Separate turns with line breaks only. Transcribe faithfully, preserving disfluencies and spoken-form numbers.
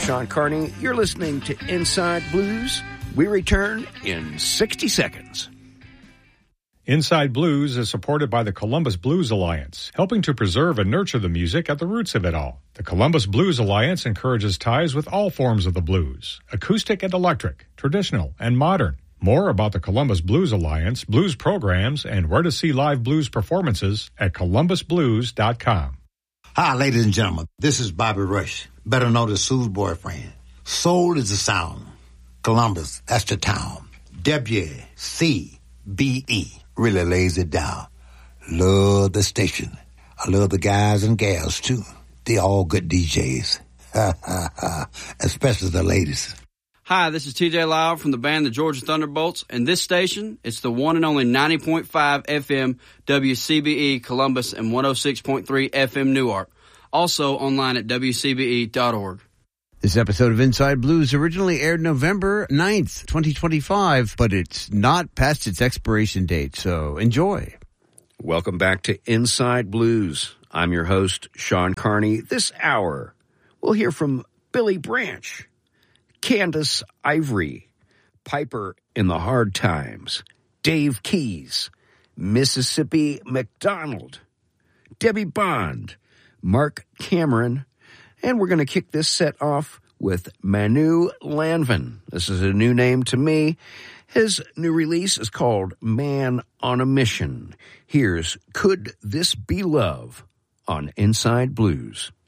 Sean Carney. You're listening to Inside Blues. We return in sixty seconds.
Inside Blues is supported by the Columbus Blues Alliance, helping to preserve and nurture the music at the roots of it all. The Columbus Blues Alliance encourages ties with all forms of the blues, acoustic and electric, traditional and modern. More about the Columbus Blues Alliance, blues programs, and where to see live blues performances at columbus blues dot com.
Hi, ladies and gentlemen. This is Bobby Rush, better known as Sue's boyfriend. Soul is the sound. Columbus, that's the town. W C B E really lays it down. Love the station. I love the guys and gals, too. They all good D Js. Especially the ladies.
Hi, this is T J Lyle from the band the Georgia Thunderbolts, and this station, it's the one and only ninety point five F M W C B E Columbus and one oh six point three F M Newark. Also online at w c b e dot org.
This episode of Inside Blues originally aired November ninth, twenty twenty-five, but it's not past its expiration date, so enjoy.
Welcome back to Inside Blues. I'm your host, Sean Carney. This hour, we'll hear from Billy Branch, Candace Ivory, Piper in the Hard Times, Dave Keys, Mississippi McDonald, Debbie Bond, Mark Cameron, and we're going to kick this set off with Manu Lanvin. This is a new name to me. His new release is called Man on a Mission. Here's Could This Be Love on Inside Blues.